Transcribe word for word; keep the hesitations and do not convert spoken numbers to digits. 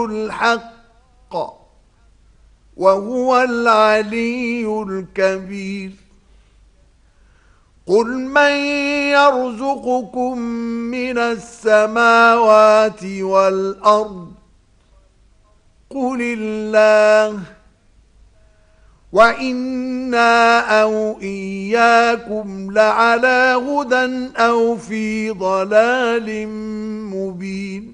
الحق وهو العلي الكبير. قل من يرزقكم من السماوات والأرض قل الله وإنا أو إياكم لعلى هدى أو في ضلال مبين.